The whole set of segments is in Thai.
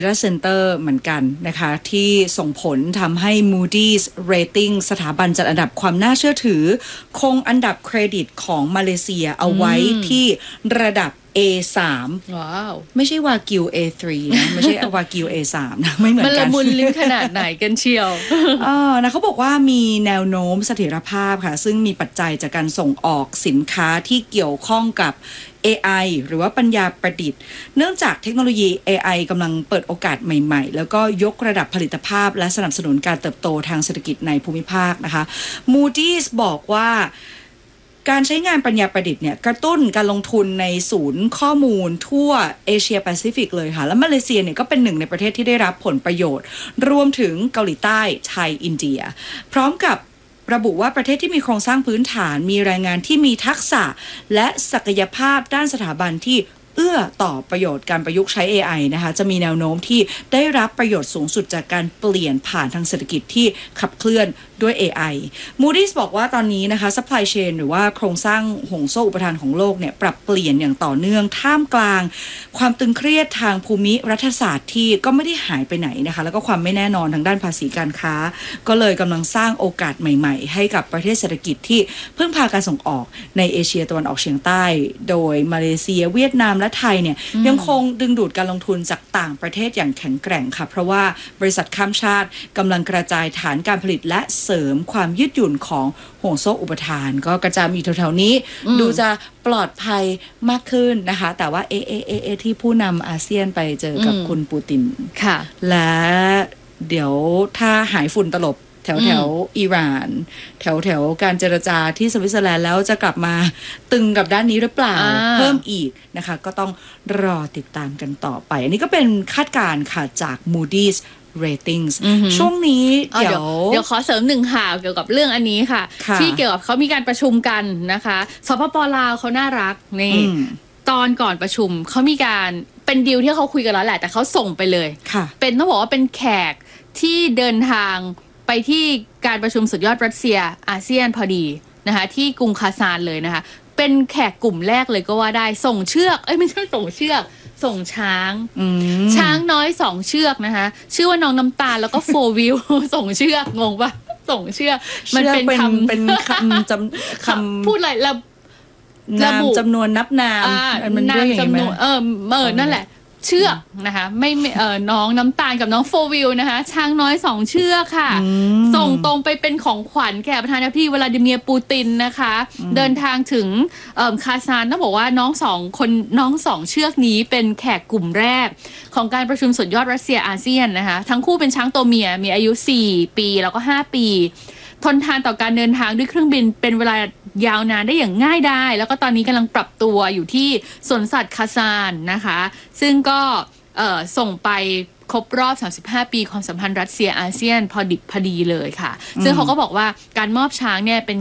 Data Center เหมือนกันนะคะที่ส่งผลทำให้ Moody's Rating สถาบันจัดอันดับความน่าเชื่อถือคงอันดับเครดิตของมาเลเซียเอาไว้ที่ระดับ A3 ว้าวไม่ใช่วากิว A3 นะไม่ใช่วากิว A3 นะไม่เหมือนกันมันละมุนลิ้นขนาดไหนกันเชียวนะเขาบอกว่ามีแนวโน้มเสถียรภาพค่ะซึ่งมีปัจจัยจากการส่งออกสินค้าที่เกี่ยวข้องกับ AI หรือว่าปัญญาประดิษฐ์เนื่องจากเทคโนโลยี AI กำลังเปิดโอกาสใหม่ๆแล้วก็ยกระดับผลิตภาพและสนับสนุนการเติบโตทางเศรษฐกิจในภูมิภาคนะคะ Moody's บอกว่าการใช้งานปัญญาประดิษฐ์เนี่ยกระตุ้นการลงทุนในศูนย์ข้อมูลทั่วเอเชียแปซิฟิกเลยค่ะและมาเลเซียเนี่ยก็เป็นหนึ่งในประเทศที่ได้รับผลประโยชน์รวมถึงเกาหลีใต้ไทยอินเดียพร้อมกับระบุว่าประเทศที่มีโครงสร้างพื้นฐานมีแรงงานที่มีทักษะและศักยภาพด้านสถาบันที่เอื้อต่อประโยชน์การประยุกต์ใช้ AI นะคะจะมีแนวโน้มที่ได้รับประโยชน์สูงสุดจากการเปลี่ยนผ่านทางเศรษฐกิจที่ขับเคลื่อนด้วย AI Moody's บอกว่าตอนนี้นะคะ supply chain หรือว่าโครงสร้างห่วงโซ่อุปทานของโลกเนี่ยปรับเปลี่ยนอย่างต่อเนื่องท่ามกลางความตึงเครียดทางภูมิรัฐศาสตร์ที่ก็ไม่ได้หายไปไหนนะคะแล้วก็ความไม่แน่นอนทางด้านภาษีการค้าก็เลยกำลังสร้างโอกาสใหม่ๆให้กับประเทศเศรษฐกิจที่พึ่งพาการส่งออกในเอเชียตะวันออกเฉียงใต้โดยมาเลเซียเวียดนามและไทยเนี่ยยังคงดึงดูดการลงทุนจากต่างประเทศอย่างแข็งแกร่งค่ะเพราะว่าบริษัทข้ามชาติกำลังกระจายฐานการผลิตและเสริมความยืดหยุ่นของห่วงโซ่อุปทานก็กระจายอยู่แถวๆนี้ดูจะปลอดภัยมากขึ้นนะคะแต่ว่าที่ผู้นำอาเซียนไปเจอกับคุณปูตินค่ะและเดี๋ยวถ้าหายฝุ่นตลบแถวอิหร่านแถวการเจรจาที่สวิตเซอร์แลนด์แล้วจะกลับมาตึงกับด้านนี้หรือเปล่าเพิ่มอีกนะคะก็ต้องรอติดตามกันต่อไปอันนี้ก็เป็นคาดการณ์ค่ะจาก Moody's Ratings ช่วงนี้เดี๋ยวขอเสริมหนึ่งข่าวเกี่ยวกับเรื่องอันนี้ค่ะที่เกี่ยวกับเขามีการประชุมกันนะคะสปป.ลาวเขาน่ารักนี่ตอนก่อนประชุมเขามีการเป็นดีลที่เขาคุยกันแล้วแหละแต่เขาส่งไปเลยเป็นต้องบอกว่าเป็นแขกที่เดินทางไปที่การประชุมสุดยอดรัสเซียอาเซียนพอดีนะคะที่กรุงคาซานเลยนะคะเป็นแขกกลุ่มแรกเลยก็ว่าได้ส่งเชือกไม่ใช่ส่งเชือกส่งช้างน้อย2เชือกนะคะชื่อว่าน้องน้ำตาลแล้วก็โฟวิลส่งเชือกงงปะส่งเชือกมันเป็นคำพูดอะไรระบุจำนวนนับนามมันนามจำนวนนั่นแหละเชือกนะคะไม่น้องน้ำตาลกับน้องโฟวิลนะคะช้างน้อย2เชือกค่ะส่งตรงไปเป็นของขวัญแก่ประธานาธิบดีวลาดิเมียร์ปูตินนะคะเดินทางถึงคาซานต้องบอกว่าน้อง2เชือกนี้เป็นแขกกลุ่มแรกของการประชุมสุดยอดรัสเซียอาเซียนนะคะทั้งคู่เป็นช้างตัวเมียมีอายุ4ปีแล้วก็5ปีทนทานต่อการเดินทางด้วยเครื่องบินเป็นเวลายาวนานได้อย่างง่ายดายแล้วก็ตอนนี้กำลังปรับตัวอยู่ที่สวนสัตว์คาซานนะคะซึ่งก็ส่งไปครบรอบ35ปีความสัมพันธ์รัสเซียอาเซียนพอดิบพอดีเลยค่ะซึ่งเขาก็บอกว่าการมอบช้างเนี่ยเป็น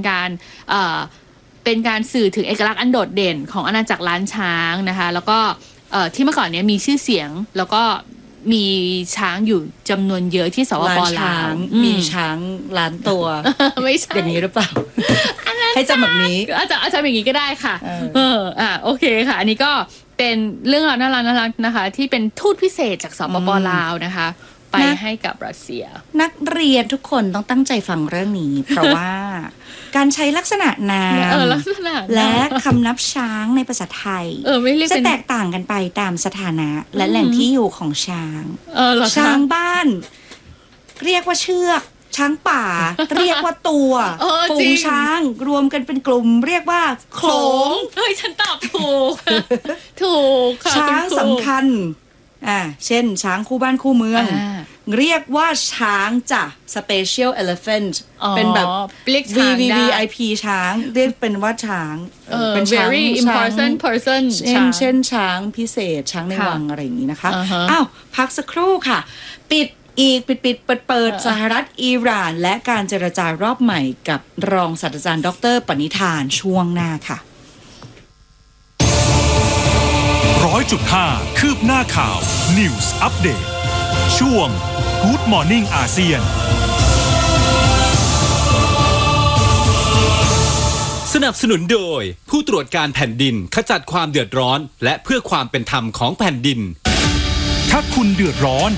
การสื่อถึงเอกลักษณ์อันโดดเด่นของอาณาจักรล้านช้างนะคะแล้วก็ที่เมื่อก่อนเนี้ยมีชื่อเสียงแล้วก็มีช้างอยู่จำนวนเยอะที่สปป.ลาวมีช้างล้านตัวไม่ใช่อย่างนี้หรือเปล่าให้จำแบบนี้อาจารย์อย่างนี้ก็ได้ค่ะโอเคค่ะอันนี้ก็เป็นเรื่องราวน่ารักนะคะที่เป็นทูตพิเศษจากสปป.ลาวนะคะไปให้กับรัสเซียนักเรียนทุกคนต้องตั้งใจฟังเรื่องนี้เพราะว่าการใช้ลักษณะนามและคำนับช้างในภาษาไทยจะแตกต่างกันไปตามสถานะและแหล่งที่อยู่ของช้างช้างบ้านเรียกว่าเชือกช้างป่าเรียกว่าตัวฝูงช้างรวมกันเป็นกลุ่มเรียกว่าโขลงฉันตอบถูกช้างสำคัญเช่นช้างคู่บ้านคู่เมืองเรียกว่าช้างจ้ะ special elephant เป็นแบบ VVIP ช้างเรียกเป็นว่าช้างเป็น very important person เช่นช้างพิเศษช้างในวังอะไรอย่างนี้นะคะอ้าวพักสักครู่ค่ะปิดเปิดสหรัฐอิหร่านและการเจรจารอบใหม่กับรองศาสตราจารย์ดร.ปณิธานช่วงหน้าค่ะ 100.5 คืบหน้าข่าว News Update ช่วง Good Morning อาเซียนสนับสนุนโดยผู้ตรวจการแผ่นดินขจัดความเดือดร้อนและเพื่อความเป็นธรรมของแผ่นดินถ้าคุณเดือดร้อน